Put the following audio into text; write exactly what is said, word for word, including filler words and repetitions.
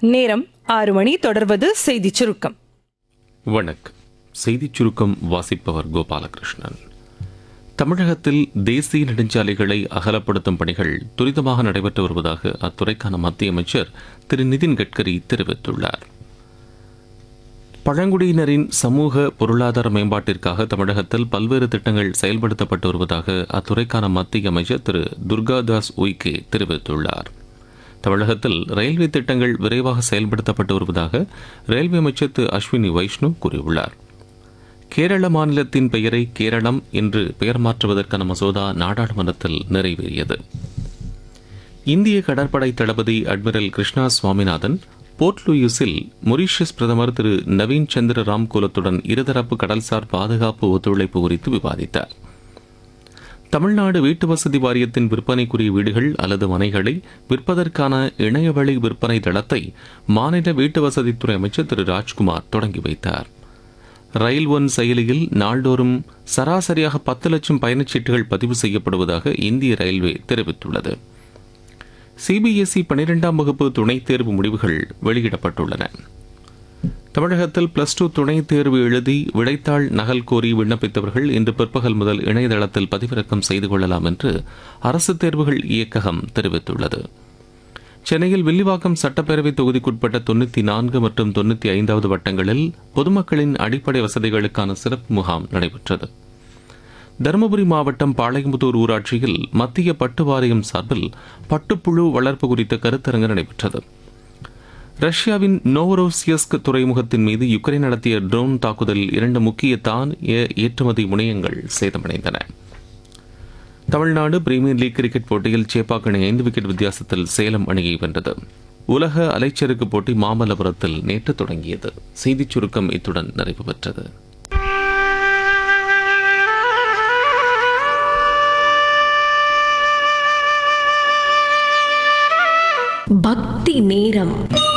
நேரம் ஆறு மணி. தொடர்வது செய்திச் சுருக்கம். வணக்கம். செய்திச் சுருக்கம் வாசிப்பவர் கோபாலகிருஷ்ணன். தமிழகத்தில் தேசிய நெடுஞ்சாலைகளை அகலப்படுத்தும் பணிகள் துரிதமாக நடைபெற்று வருவதாக அத்துறைக்கான மத்திய அமைச்சர் திரு நிதின் கட்கரி தெரிவித்துள்ளார். பழங்குடியினரின் சமூக பொருளாதார மேம்பாட்டிற்காக தமிழகத்தில் பல்வேறு திட்டங்கள் செயல்படுத்தப்பட்டு வருவதாக அத்துறைக்கான மத்திய அமைச்சர் திரு துர்காதாஸ் உய்கே தெரிவித்துள்ளார். தமிழகத்தில் ரயில்வே திட்டங்கள் விரைவாக செயல்படுத்தப்பட்டு வருவதாக ரயில்வே அமைச்சர் திரு அஸ்வினி வைஷ்ணவ் கூறியுள்ளார். கேரள மாநிலத்தின் பெயரை கேரளம் என்று பெயர் மாற்றுவதற்கான மசோதா நாடாளுமன்றத்தில் நிறைவேறியது. இந்திய கடற்படை தளபதி admiral Krishna Swaminathan board லூயிஸில் Mauritius பிரதமர் திரு நவீன் சந்திர ராம்கோலத்துடன் இருதரப்பு கடல்சார் பாதுகாப்பு ஒத்துழைப்பு குறித்து விவாதித்தார். தமிழ்நாடு வீட்டு வசதி வாரியத்தின் விற்பனைக்குரிய வீடுகள் அல்லது மனைகளை விற்பதற்கான இணையவழி விற்பனை தளத்தை மாநில வீட்டு வசதித்துறை அமைச்சர் திரு ராஜ்குமார் தொடங்கி வைத்தார். ரயில் ஒன் செயலியில் நாள்தோறும் சராசரியாக பத்து லட்சம் பயணச்சீட்டுகள் பதிவு செய்யப்படுவதாக இந்திய ரயில்வே தெரிவித்துள்ளது. சிபிஎஸ்இ பனிரெண்டாம் வகுப்பு துணைத் தேர்வு முடிவுகள் வெளியிடப்பட்டுள்ளன. தமிழகத்தில் பிளஸ் டூ துணைத் தேர்வு எழுதி விடைத்தாள் நகல் கோரி விண்ணப்பித்தவர்கள் இன்று பிற்பகல் முதல் இணையதளத்தில் பதிவிறக்கம் செய்து கொள்ளலாம் என்று அரசு தேர்வுகள் இயக்ககம் தெரிவித்துள்ளது. சென்னையில் வில்லிவாக்கம் சட்டப்பேரவை தொகுதிக்குட்பட்ட தொண்ணூற்றி நான்கு மற்றும் தொண்ணூற்றி ஐந்தாவது வட்டங்களில் பொதுமக்களின் அடிப்படை வசதிகளுக்கான சிறப்பு முகாம் நடைபெற்றது. தருமபுரி மாவட்டம் பாளையம்புதூர் ஊராட்சியில் மத்திய பட்டு வாரியம் சார்பில் பட்டுப்புழு வளர்ப்பு குறித்த கருத்தரங்கு நடைபெற்றது. ரஷ்யாவின் நோவரோசியஸ்க் துறைமுகத்தின் மீது யுக்ரைன் நடத்திய ட்ரோன் தாக்குதலில் இரண்டு முக்கிய தானிய ஏற்றுமதி முனையங்கள் சேதமடைந்தன. தமிழ்நாடு பிரீமியர் லீக் கிரிக்கெட் போட்டியில் சேப்பாக் அணி ஐந்து விக்கெட் வித்தியாசத்தில் சேலம் அணியை வென்றது. உலக அலைச்சறுக்கு போட்டி மாமல்லபுரத்தில் நேற்று தொடங்கியது. செய்திச் சுருக்கம் இத்துடன் நிறைவு பெற்றது. பக்தி நேரம்.